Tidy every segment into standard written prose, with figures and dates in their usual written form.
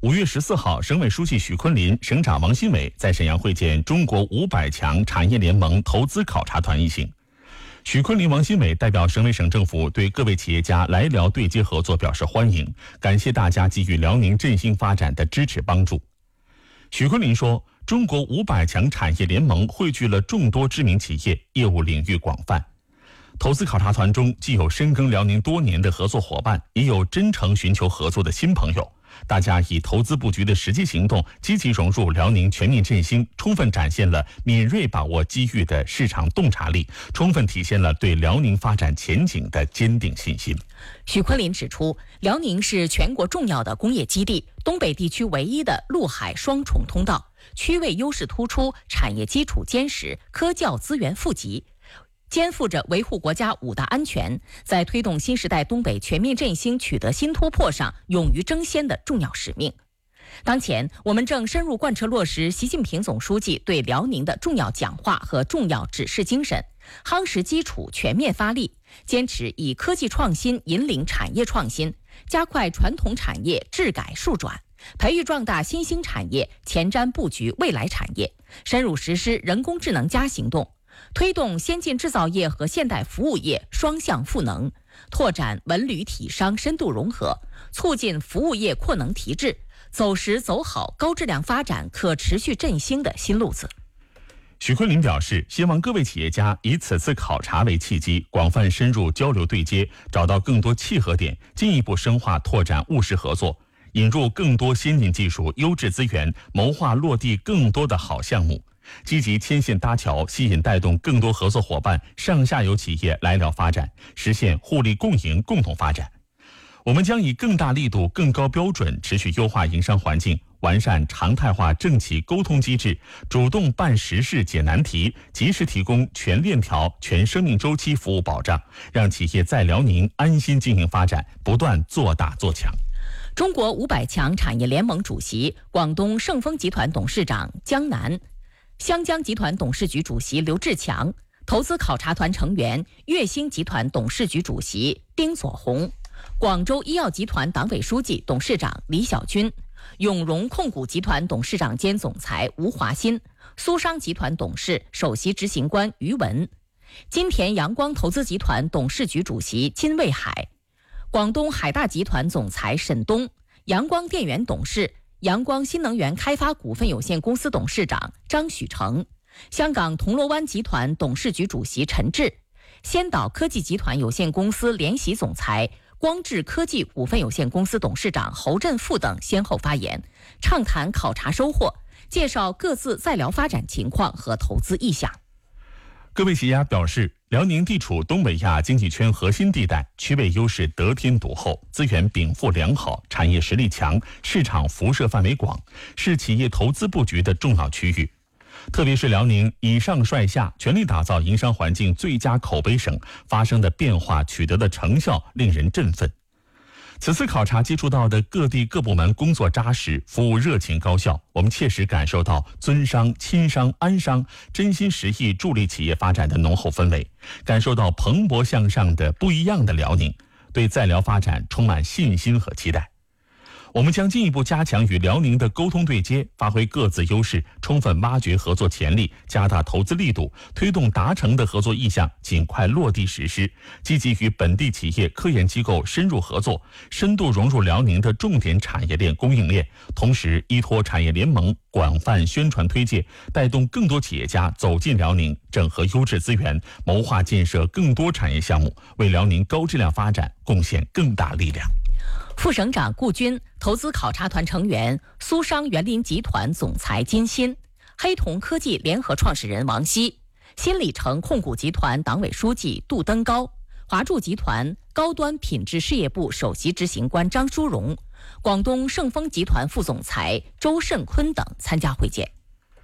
5月14号，省委书记许昆林、省长王新伟在沈阳会见中国500强产业联盟投资考察团一行。许昆林、王新伟代表省委省政府对各位企业家来辽对接合作表示欢迎，感谢大家给予辽宁振兴发展的支持帮助。许昆林说，中国500强产业联盟汇聚了众多知名企业，业务领域广泛。投资考察团中既有深耕辽宁多年的合作伙伴，也有真诚寻求合作的新朋友。大家以投资布局的实际行动，积极融入辽宁全面振兴，充分展现了敏锐把握机遇的市场洞察力，充分体现了对辽宁发展前景的坚定信心。 许昆林指出，辽宁是全国重要的工业基地，东北地区唯一的陆海双重通道，区位优势突出，产业基础坚实，科教资源富集，肩负着维护国家5大安全，在推动新时代东北全面振兴取得新突破上勇于争先的重要使命。当前，我们正深入贯彻落实习近平总书记对辽宁的重要讲话和重要指示精神，夯实基础，全面发力，坚持以科技创新引领产业创新，加快传统产业治改数转，培育壮大新兴产业，前瞻布局未来产业，深入实施人工智能行动，推动先进制造业和现代服务业双向赋能，拓展文旅体商深度融合，促进服务业扩能提质，走实走好高质量发展可持续振兴的新路子。 许昆林表示，希望各位企业家以此次考察为契机，广泛深入交流对接，找到更多契合点，进一步深化拓展务实合作，引入更多先进技术、优质资源，谋划落地更多的好项目，积极牵线搭桥，吸引带动更多合作伙伴、上下游企业来辽发展，实现互利共赢、共同发展。我们将以更大力度、更高标准，持续优化营商环境，完善常态化政企沟通机制，主动办实事、解难题，及时提供全链条、全生命周期服务保障，让企业在辽宁安心经营发展，不断做大做强。 中国500强产业联盟主席、广东盛丰集团董事长江南，湘江集团董事局主席刘志强，投资考察团成员粤星集团董事局主席丁佐红，广州医药集团党委书记、董事长李小军，永荣控股集团董事长兼总裁吴华新，苏商集团董事、首席执行官于文，金田阳光投资集团董事局主席金卫海，广东海大集团总裁沈东，阳光电源董事、阳光新能源开发股份有限公司董事长张许成，香港铜锣湾集团董事局主席陈志，先导科技集团有限公司联席总裁、光智科技股份有限公司董事长侯振富等先后发言，畅谈考察收获，介绍各自在辽发展情况和投资意向。 各位企业家表示，辽宁地处东北亚经济圈核心地带，区位优势得天独厚，资源禀赋良好，产业实力强，市场辐射范围广，是企业投资布局的重要区域。特别是辽宁以上率下，全力打造营商环境最佳口碑省，发生的变化、取得的成效令人振奋。此次考察接触到的各地各部门工作扎实，服务热情高效，我们切实感受到尊商、亲商、安商，真心实意助力企业发展的浓厚氛围，感受到蓬勃向上的不一样的辽宁，对在辽发展充满信心和期待。我们将进一步加强与辽宁的沟通对接，发挥各自优势，充分挖掘合作潜力，加大投资力度，推动达成的合作意向尽快落地实施，积极与本地企业、科研机构深入合作，深度融入辽宁的重点产业链供应链，同时依托产业联盟广泛宣传推介，带动更多企业家走进辽宁，整合优质资源，谋划建设更多产业项目，为辽宁高质量发展贡献更大力量。 副省长顾军，投资考察团成员苏商园林集团总裁金鑫，黑铜科技联合创始人王希，新里程控股集团党委书记杜登高，华住集团高端品质事业部首席执行官张淑荣，广东盛丰集团副总裁周慎坤等参加会见。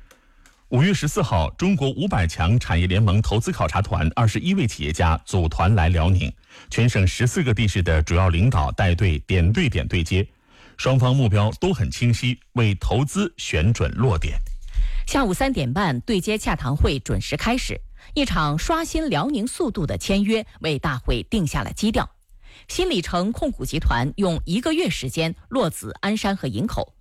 5月14号，中国500强产业联盟投资考察团21位企业家组团来辽宁，全省14个地市的主要领导带队点对点对接，双方目标都很清晰，为投资选准落点。 下午3点半，对接洽谈会准时开始，一场刷新辽宁速度的签约为大会定下了基调。新里程控股集团用1个月时间落子鞍山和营口，